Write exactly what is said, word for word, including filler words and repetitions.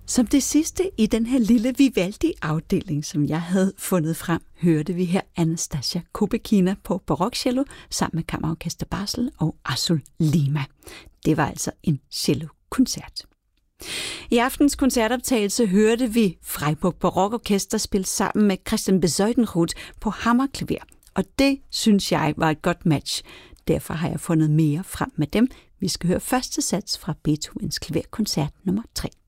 Som det sidste i den her lille Vivaldi-afdeling, som jeg havde fundet frem, hørte vi her Anastasia Kopekina på barokcello sammen med Kammerorkester Basel og Azul Lima. Det var altså en cellokoncert. I aftens koncertoptagelse hørte vi Freiburg Barokorkester spille sammen med Christian Bezuidenroth på hammerklaver, og det synes jeg var et godt match. Derfor har jeg fundet mere frem med dem. Vi skal høre første sats fra Beethovens klaverkoncert nummer tre.